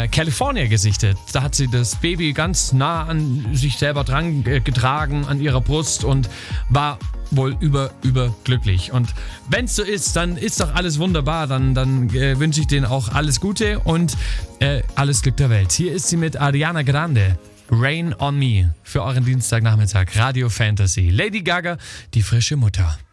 California gesichtet. Da hat sie das Baby ganz nah an sich selber dran getragen, an ihrer Brust und war wohl überglücklich. Und wenn es so ist, dann ist doch alles wunderbar. Dann wünsche ich denen auch alles Gute und alles Glück der Welt. Hier ist sie mit Ariana Grande. Rain on Me für euren Dienstagnachmittag. Radio Fantasy. Lady Gaga, die frische Mutter.